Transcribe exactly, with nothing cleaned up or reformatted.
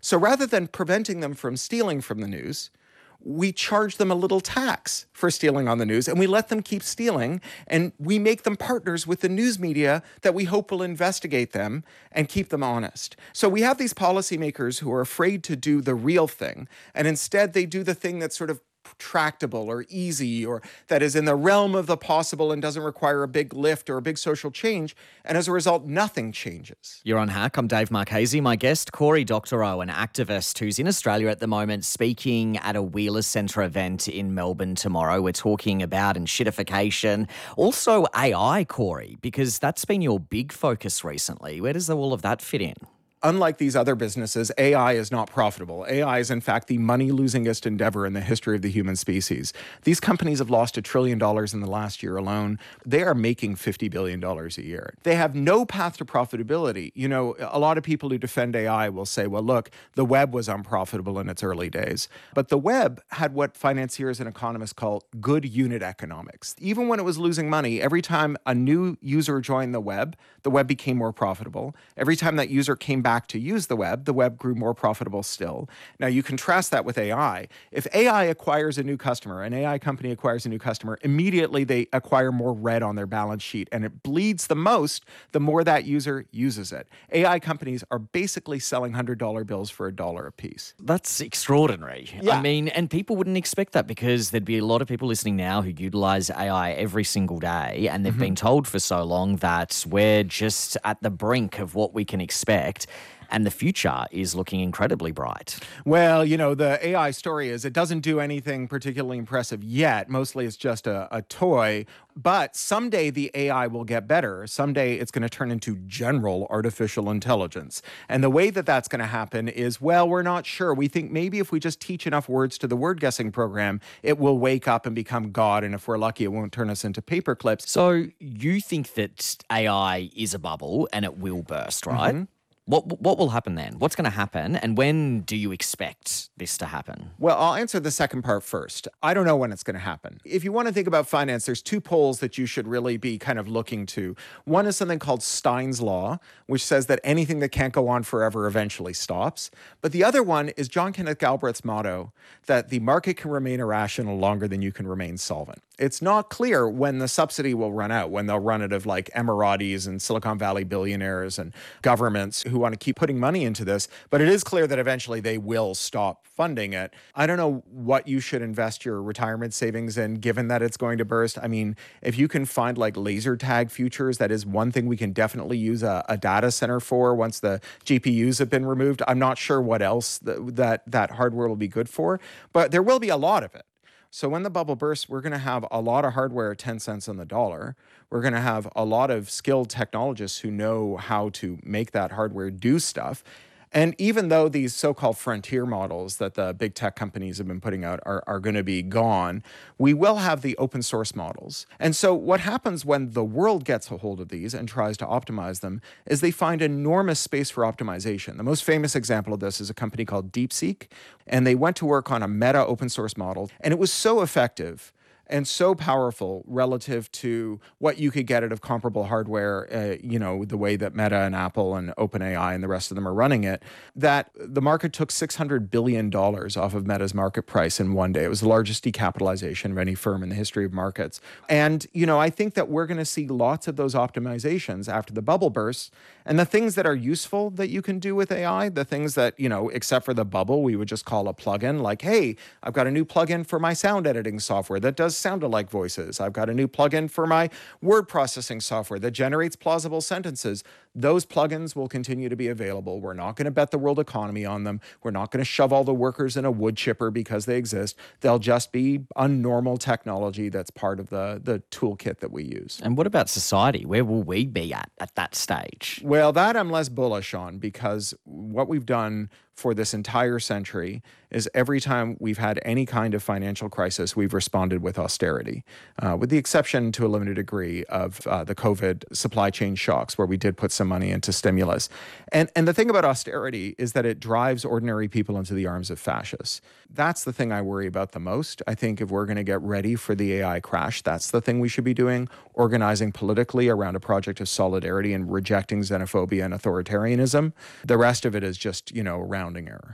So rather than preventing them from stealing from the news, we charge them a little tax for stealing on the news, and we let them keep stealing, and we make them partners with the news media that we hope will investigate them and keep them honest. So we have these policymakers who are afraid to do the real thing, and instead they do the thing that's sort of tractable or easy or that is in the realm of the possible and doesn't require a big lift or a big social change. And as a result, nothing changes. You're on Hack. I'm Dave Marchese. My guest, Cory Doctorow, an activist who's in Australia at the moment speaking at a Wheeler Centre event in Melbourne tomorrow. We're talking about shitification, also A I, Cory, because that's been your big focus recently. Where does all of that fit in? Unlike these other businesses, A I is not profitable. A I is, in fact, the money-losingest endeavor in the history of the human species. These companies have lost a trillion dollars in the last year alone. They are making fifty billion dollars a year. They have no path to profitability. You know, a lot of people who defend A I will say, well, look, the web was unprofitable in its early days. But the web had what financiers and economists call good unit economics. Even when it was losing money, every time a new user joined the web, the web became more profitable. Every time that user came back to use the web, the web grew more profitable still. Now, you contrast that with A I. If A I acquires a new customer, an A I company acquires a new customer, immediately they acquire more red on their balance sheet, and it bleeds the most the more that user uses it. A I companies are basically selling one hundred dollar bills for a dollar a piece. That's extraordinary. Yeah. I mean, and people wouldn't expect that because there'd be a lot of people listening now who utilize A I every single day, and they've mm-hmm. been told for so long that we're just at the brink of what we can expect. And the future is looking incredibly bright. Well, you know, the A I story is it doesn't do anything particularly impressive yet. Mostly it's just a, a toy. But someday the A I will get better. Someday it's going to turn into general artificial intelligence. And the way that that's going to happen is, well, we're not sure. We think maybe if we just teach enough words to the word guessing program, it will wake up and become God. And if we're lucky, it won't turn us into paper clips. So you think that A I is a bubble and it will burst, right? Mm-hmm. What what will happen then? What's going to happen? And when do you expect this to happen? Well, I'll answer the second part first. I don't know when it's going to happen. If you want to think about finance, there's two poles that you should really be kind of looking to. One is something called Stein's Law, which says that anything that can't go on forever eventually stops. But the other one is John Kenneth Galbraith's motto that the market can remain irrational longer than you can remain solvent. It's not clear when the subsidy will run out, when they'll run it of like Emiratis and Silicon Valley billionaires and governments who want to keep putting money into this, but it is clear that eventually they will stop funding it. I don't know what you should invest your retirement savings in, given that it's going to burst. I mean, if you can find like laser tag futures, that is one thing we can definitely use a, a data center for once the G P Us have been removed. I'm not sure what else th- that that hardware will be good for, but there will be a lot of it. So when the bubble bursts, we're going to have a lot of hardware at ten cents on the dollar. We're going to have a lot of skilled technologists who know how to make that hardware do stuff. And even though these so-called frontier models that the big tech companies have been putting out are, are going to be gone, we will have the open source models. And so what happens when the world gets a hold of these and tries to optimize them is they find enormous space for optimization. The most famous example of this is a company called DeepSeek, and they went to work on a meta open source model, and it was so effective and so powerful relative to what you could get out of comparable hardware, uh, you know, the way that Meta and Apple and OpenAI and the rest of them are running it, that the market took six hundred billion dollars off of Meta's market price in one day. It was the largest decapitalization of any firm in the history of markets. And, you know, I think that we're going to see lots of those optimizations after the bubble bursts. And the things that are useful that you can do with A I, the things that, you know, except for the bubble, we would just call a plugin, like, hey, I've got a new plugin for my sound editing software that does sound-alike voices. I've got a new plugin for my word processing software that generates plausible sentences. Those plugins will continue to be available. We're not going to bet the world economy on them. We're not going to shove all the workers in a wood chipper because they exist. They'll just be a normal technology that's part of the, the toolkit that we use. And what about society? Where will we be at at that stage? Well, that I'm less bullish on, because what we've done for this entire century is every time we've had any kind of financial crisis, we've responded with austerity, uh, with the exception to a limited degree of uh, the COVID supply chain shocks, where we did put some money into stimulus. And, and the thing about austerity is that it drives ordinary people into the arms of fascists. That's the thing I worry about the most. I think if we're going to get ready for the A I crash, that's the thing we should be doing, organizing politically around a project of solidarity and rejecting xenophobia and authoritarianism. The rest of it is just, you know, rounding error.